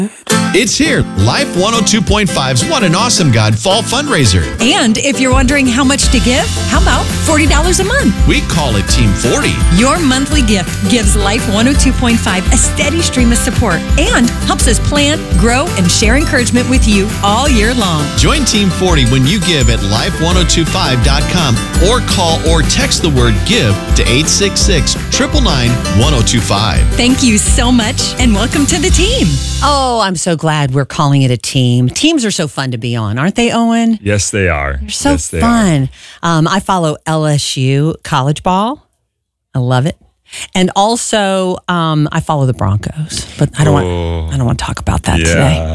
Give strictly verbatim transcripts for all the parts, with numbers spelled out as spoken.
It's here. Life one oh two point five's What an Awesome God Fall Fundraiser. And if you're wondering how much to give, how about forty dollars a month? We call it Team forty. Your monthly gift gives Life one oh two point five a steady stream of support and helps us plan, grow, and share encouragement with you all year long. Join Team forty when you give at life one oh two five dot com or call or text the word GIVE to eight six six, nine nine nine, one oh two five. Thank you so much and welcome to the team. Oh, I'm so glad we're calling it a team. Teams are so fun to be on, aren't they, Owen? Yes, they are. They're so yes, they fun. Um, I follow L S U college ball. I love it. And also, um, I follow the Broncos, but I don't oh, want I don't want to talk about that yeah.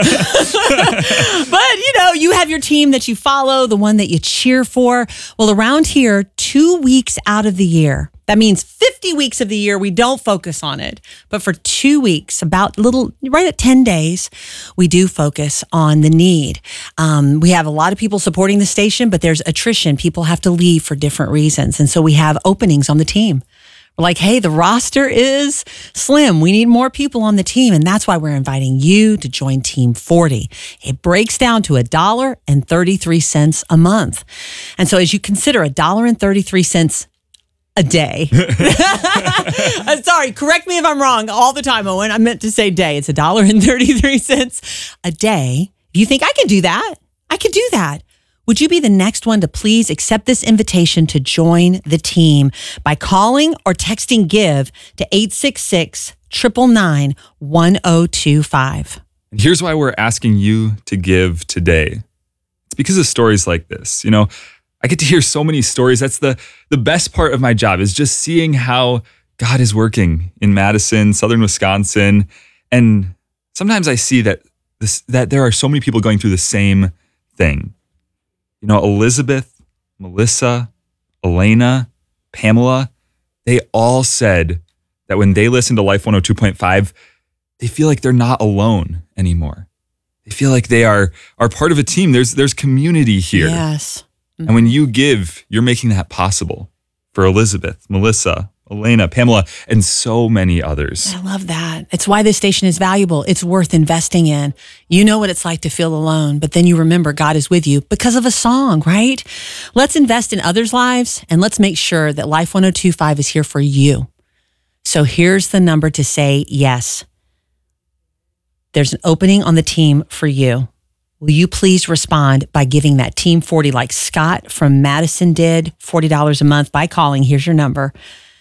today. But, you know, you have your team that you follow, the one that you cheer for. Well, around here, two weeks out of the year, that means fifty weeks of the year, we don't focus on it. But for two weeks, about little, right at ten days, we do focus on the need. Um, we have a lot of people supporting the station, but there's attrition. People have to leave for different reasons. And so we have openings on the team. We're like, hey, the roster is slim. We need more people on the team. And that's why we're inviting you to join Team forty. It breaks down to one dollar and thirty-three cents a month. And so as you consider one dollar and thirty-three cents a day. Sorry, correct me if I'm wrong all the time, Owen. I meant to say day. It's one dollar and thirty-three cents a day. If you think I can do that, I can do that. Would you be the next one to please accept this invitation to join the team by calling or texting GIVE to eight six six, nine nine nine, one oh two five? And here's why we're asking you to give today. It's because of stories like this. You know, I get to hear so many stories. That's the, the best part of my job, is just seeing how God is working in Madison, Southern Wisconsin. And sometimes I see that this, that there are so many people going through the same thing. You know, Elizabeth, Melissa, Elena, Pamela, they all said that when they listen to Life one oh two point five, they feel like they're not alone anymore. They feel like they are, are part of a team. There's, there's community here. Yes. And when you give, you're making that possible for Elizabeth, Melissa, Elena, Pamela, and so many others. I love that. It's why this station is valuable. It's worth investing in. You know what it's like to feel alone, but then you remember God is with you because of a song, right? Let's invest in others' lives, and let's make sure that Life one oh two point five is here for you. So here's the number to say yes. There's an opening on the team for you. Will you please respond by giving that Team forty like Scott from Madison did, forty dollars a month by calling. Here's your number.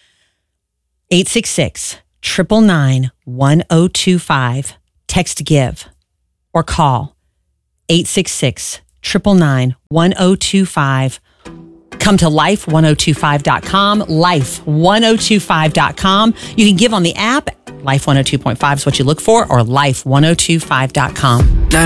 eight six six, nine nine nine, one oh two five. Text GIVE or call eight six six, nine nine nine, one oh two five. Come to life one oh two five dot com, life one oh two five dot com. You can give on the app. Life one oh two point five is what you look for, or life one oh two five dot com.